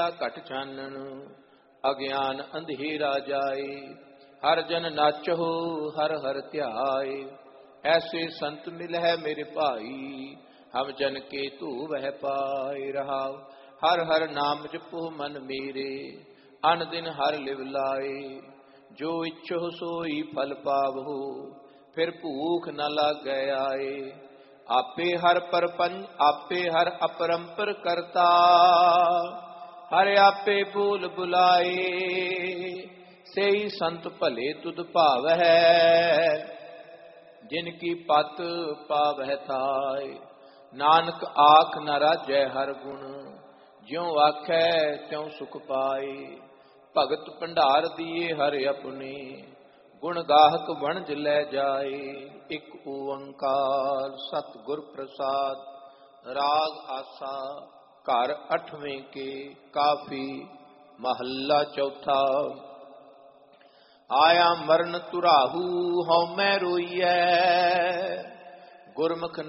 ਘਟ ਚਾਨਣ ਅਗਿਆਨ ਅੰਧੇਰਾ ਜਾਏ। ਹਰ ਜਨ ਨਾਚਹੁ ਹਰ ਹਰ ਧਿਆਏ। ਐਸੇ ਸੰਤ ਮਿਲ ਹੈ ਮੇਰੇ ਭਾਈ ਹਮ ਜਨ ਕੇ ਧੂ ਵਹਿ ਪਾਏ। ਰਹਾਉ ਹਰ ਹਰ ਨਾਮ ਜਪੋ ਮਨ ਮੇਰੇ ਅਨ ਦਿਨ ਹਰ ਲਿਵ ਲਾਏ। ਜੋ ਇੱਛੋ ਸੋਈ ਫਲ ਪਾਵਹੁ ਫਿਰ ਭੂਖ ਨ ਲਾਗੈ ਆਏ। ਆਪੇ ਹਰ ਪਰਪੰਚ ਆਪੇ ਹਰ ਅਪਰੰਪਰ ਕਰਤਾ ਹਰਿ ਆਪੇ ਬੋਲ ਬੁਲਾਏ। ਸਹੀ ਸੰਤ ਭਲੇ ਤੁਧ ਭਾਵੈ ਜਿਨ ਕੀ ਪਤ ਪਾਵਹਿ ਥਾਇ। ਨਾਨਕ ਆਖ ਨ ਰਾਜੈ ਹਰ ਗੁਣ ਜਿਉ ਆਖੈ ਤਿਉ ਸੁਖ ਪਾਏ। ਭਗਤ ਭੰਡਾਰ ਦੀਏ ਹਰਿ ਆਪਣੇ ਗੁਣ ਗਾਹਕ ਵਣਜ ਲੈ ਜਾਏ। ਇਕ ਓੰਕਾਰ ਸਤਿਗੁਰ ਪ੍ਰਸਾਦ। ਰਾਗ ਆਸਾ ਘਰ ਅਠਵੇਂ ਕੇ ਕਾਫੀ ਮਹੱਲਾ ਚੌਥਾ। ਆਇਆ ਮਰਨ ਤੁਰਾਹੂ ਹਉ ਮੈਂ ਰੋਈਐ ਗੁਰਮੁਖ